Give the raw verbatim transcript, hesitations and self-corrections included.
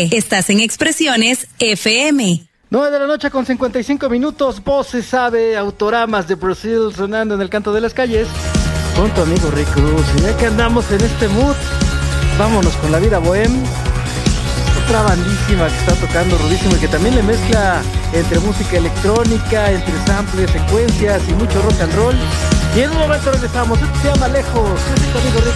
nueve. Estás en Expresiones F M. nueve de la noche con cincuenta y cinco minutos. Vos se sabe, Autoramas de Brasil sonando en el canto de las calles. Con tu amigo Rick Cruz. Y ya que andamos en este mood, vámonos con La Vida Bohem. Otra bandísima que está tocando rudísimo y que también le mezcla entre música electrónica, entre samples, secuencias y mucho rock and roll. Y en un momento regresamos. Esto se llama Lejos. Es tu amigo Rick.